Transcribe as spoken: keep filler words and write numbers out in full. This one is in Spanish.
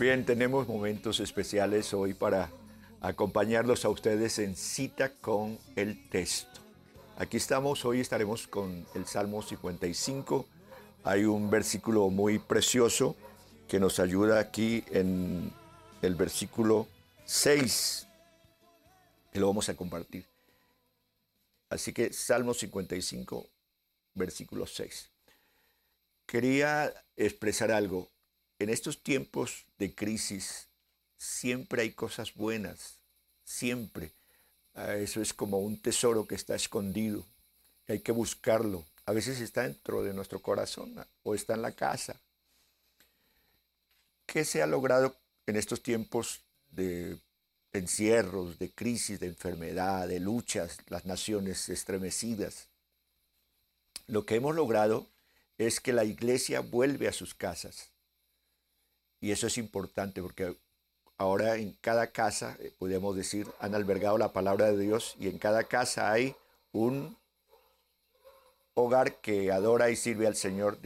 Bien, tenemos momentos especiales hoy para acompañarlos a ustedes en cita con el texto. Aquí estamos, hoy estaremos con el Salmo cincuenta y cinco. Hay un versículo muy precioso que nos ayuda aquí en el versículo seis, que lo vamos a compartir. Así que Salmo cincuenta y cinco, versículo seis. Quería expresar algo. En estos tiempos de crisis siempre hay cosas buenas, siempre. Eso es como un tesoro que está escondido, hay que buscarlo. A veces está dentro de nuestro corazón o está en la casa. ¿Qué se ha logrado en estos tiempos de encierros, de crisis, de enfermedad, de luchas, las naciones estremecidas? Lo que hemos logrado es que la iglesia vuelve a sus casas. Y eso es importante porque ahora en cada casa, podemos decir, han albergado la palabra de Dios y en cada casa hay un hogar que adora y sirve al Señor